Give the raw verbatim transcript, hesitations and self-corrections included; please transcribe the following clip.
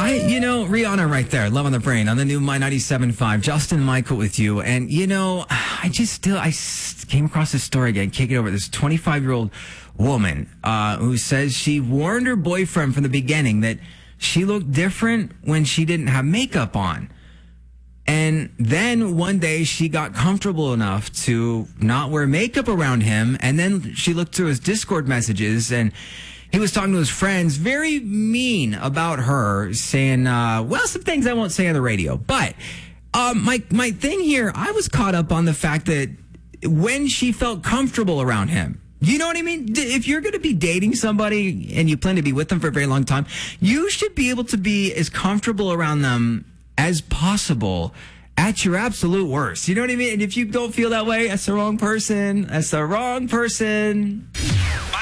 I, you know, Rihanna right there, Love on the Brain on the new My ninety-seven point five. Justin Michael with you. And, you know, I just still, I s- came across this story again, can't get over it. This twenty-five-year-old woman uh, who says she warned her boyfriend from the beginning that she looked different when she didn't have makeup on. And then one day she got comfortable enough to not wear makeup around him. And then she looked through his Discord messages and he was talking to his friends, very mean about her, saying, uh, well, some things I won't say on the radio. But um, my, my thing here, I was caught up on the fact that when she felt comfortable around him, you know what I mean? If you're going to be dating somebody and you plan to be with them for a very long time, you should be able to be as comfortable around them as possible at your absolute worst. You know what I mean? And if you don't feel that way, that's the wrong person. That's the wrong person.